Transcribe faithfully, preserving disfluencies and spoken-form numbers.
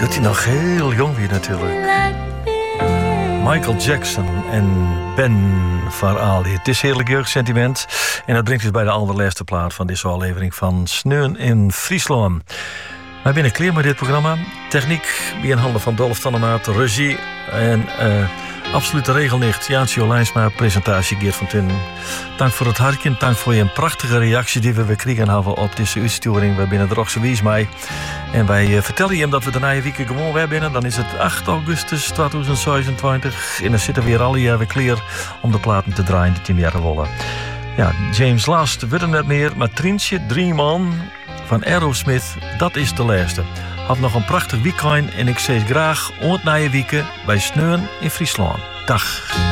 Dat hij nog heel jong weer natuurlijk. Michael Jackson en Ben Farali. Het is heerlijk jeugdsentiment. En dat brengt ons bij de allerlaatste plaat van deze aflevering van Sneun in Friesland. Wij binnen klaar met dit programma. Techniek, wie in handen van Dolf Tannemaat, regie en uh, absolute regelnicht. Jaantje Lijnsma, presentatie Geert van Tunnen. Dank voor het hartje, dank voor je prachtige reactie die we weer kregen hebben op deze uitsturing. We binnen de Rockse Wies mee. En wij uh, vertellen je hem dat we de na weken gewoon weer binnen. Dan is het acht augustus tweeduizend zevenentwintig. En dan zitten we weer alle jaar weer klaar om de platen te draaien die tien jaar willen. Ja, James Last wordt er net meer. Maar Trientje, Dream On van Aerosmith, dat is de laatste. Had nog een prachtig weekend en ik zie graag ooit na je weken bij Sneun in Friesland. Dag.